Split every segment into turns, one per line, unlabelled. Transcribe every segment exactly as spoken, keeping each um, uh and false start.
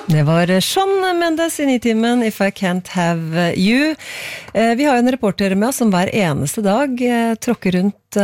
Det var Shawn Mendes i Nitimen, If I Can't Have You. Vi har jo en reporter med oss som hver eneste dag tråkker rundt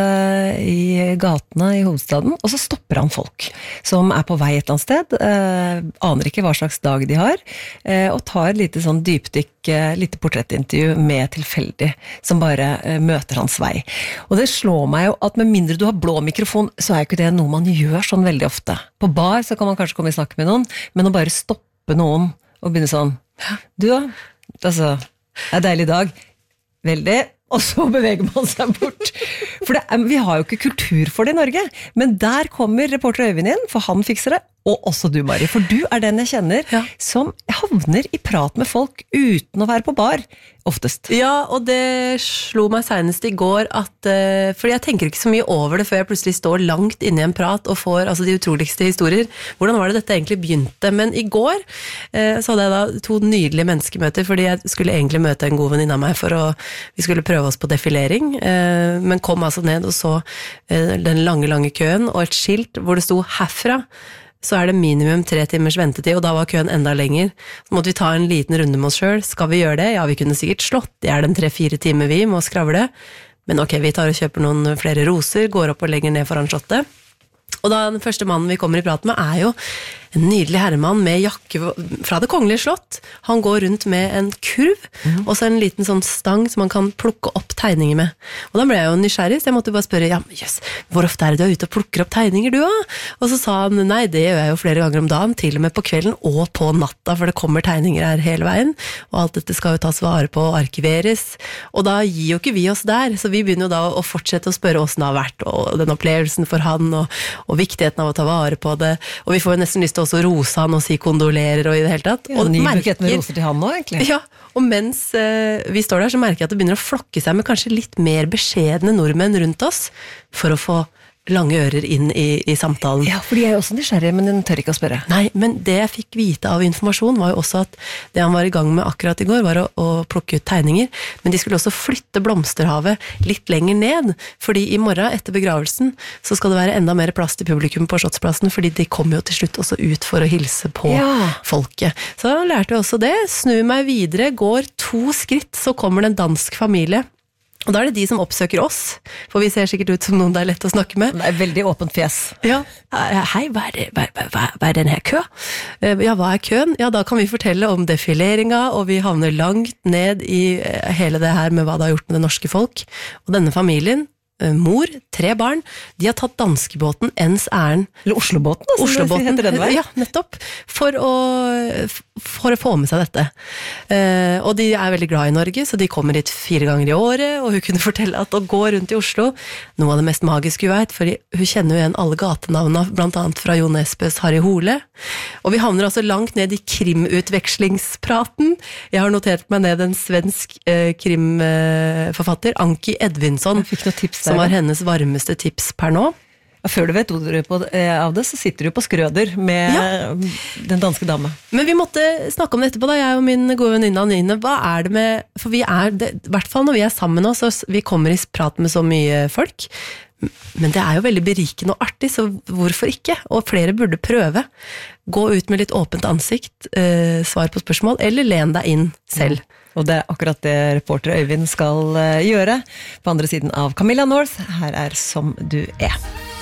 i gatene i hovedstaden, og så stopper han folk som er på vei et eller annet sted, aner ikke hva slags dag de har, og tar et lite sånn dypdykk, lite portrettintervju med tilfeldig, som bare møter hans vei. Og det slår meg jo at med mindre du har blå mikrofon, så er jo ikke det noe man gjør sånn veldig ofte. På bar så kan man kanskje komme i snakk med noen, men å bare stoppe noen og begynne sånn, du da, altså, det er deilig dag, veldig, og så beveger man seg bort. For det, vi har jo ikke kultur for det i Norge, men der kommer reporter Øyvind inn, for han fikser det, og også du, Mari, for du er den jeg kjenner ja. Som havner i prat med folk uten å være på bar, oftest.
Ja, og det slo meg senest i går at, uh, fordi jeg tenker ikke så mye over det før jeg plutselig står langt inne i en prat og får altså, de utroligste historier. Hvordan var det dette egentlig begynte? Men i går uh, så hadde jeg da to nydelige menneskemøter, fordi jeg skulle egentlig møte en god venninne av meg for å, vi skulle prøve oss på defilering, uh, men kom altså ned og så uh, den lange, lange køen og et skilt hvor det sto herfra, så er det minimum tre timers ventetid, og da var køen enda lenger. Så måtte vi ta en liten runde med oss selv. Skal vi gjøre det? Ja, vi kunne sikkert slått. Det er den tre-fire timer vi må skravle. Men ok, vi tar og kjøper noen flere roser, går opp og legger ned foran slottet. Og da den første mannen vi kommer i prat med er jo en nydelig herremann med jakke fra det kongelige slott. Han går rundt med en kurv, mm. og så en liten sånn stang som man kan plukke opp tegninger med. Og da ble jeg jo nysgjerrig, så jeg måtte bare spørre, ja, men jøss, hvor ofte er det du er ute og plukker opp tegninger du da? Og så sa han, nei, det gjør jeg jo flere ganger om dagen, til og med på kvelden og på natta, for det kommer tegninger her hele veien, og alt dette skal jo tas vare på og arkiveres. Og da gir jo ikke vi oss der, så vi begynner jo da å fortsette å spørre hvordan det har vært, og den opplevelsen for han, og, og viktigheten av å ta vare på det. Og vi får jo nesten lyst til også rose han og si kondolerer og i det hele tatt.
Ja, og ny bukett med roser til han nå, egentlig.
Ja, og mens eh, vi står der, så merker jeg at det begynner å flokke seg med kanskje litt mer beskjedne nordmenn rundt oss, for å få lange ører inn i, i samtalen.
Ja, for de er jo også nysgjerrige, men den tør ikke å spørre.
Nei, men det jeg fikk vite av informasjon var jo også at det han var i gang med akkurat i går var å, å plukke ut tegninger, men de skulle også flytte blomsterhavet litt lenger ned, fordi i morgen etter begravelsen så skal det være enda mer plass til publikum på Slottsplassen, fordi de kommer jo til slutt også ut for å hilse på ja. Folket. Så jeg lærte jeg også det, snu meg videre, går to skritt, så kommer det en dansk familie. Og da er det de som oppsøker oss, for vi ser sikkert ut som noen det er lett å snakke med.
Det er veldig åpent fjes.
Ja, hei, hva er, det, hva, hva, hva er denne kø? Ja, hva er køen? Ja, da kan vi fortelle om defileringa, og vi havner langt ned i hele det her med hva det har gjort med det norske folk. Og denne familien, mor, tre barn, de har tatt danskebåten ens æren.
Eller Oslobåten, da, som
Oslobåten,
heter den vei.
Ja, nettopp. For å, for å få med seg dette. Eh, og de er veldig glad i Norge, så de kommer hit fire ganger i året, og hun kunne fortelle at å gå rundt i Oslo, noe av det mest magiske hun vet, for hun kjenner jo igjen alle gatenavnene, blant annet fra Jon Esbøs Harry Hole. Og vi havner altså langt ned i krimutvekslingspraten. Jeg har notert meg ned en svensk eh, krimforfatter, Anki Edvinsson.
Jeg fikk noen tips der.
Som var hennes varmeste tips per nå.
Ja, før du vet ordet på, av det, så sitter du på skrøder med ja. Den danske dame.
Men vi måtte snakke om det etterpå da, jeg og min gode venninne Anine. Hva er det med, for vi er, det, i hvert fall når vi er sammen nå, så vi kommer i prat med så mye folk, men det er jo veldig berikende og artig, så hvorfor ikke? Og flere burde prøve. Gå ut med litt åpent ansikt, eh, svar på spørsmål, eller len deg inn selv.
Ja. Og det er akkurat det reporter Øyvind skal gjøre. På andre siden av Camilla North, her er Som du er.